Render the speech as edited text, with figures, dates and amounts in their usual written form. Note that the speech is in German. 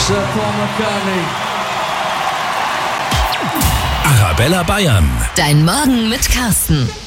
Sir Paul McCartney. Arabella Bayern. Dein Morgen mit Carsten.